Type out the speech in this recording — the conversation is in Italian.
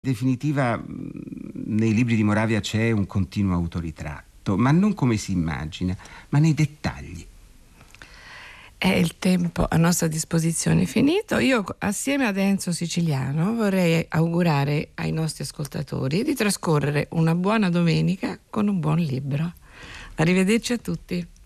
definitiva, nei libri di Moravia c'è un continuo autoritratto, ma non come si immagina, ma nei dettagli. È il tempo a nostra disposizione finito. Io, assieme ad Enzo Siciliano, vorrei augurare ai nostri ascoltatori di trascorrere una buona domenica con un buon libro. Arrivederci a tutti.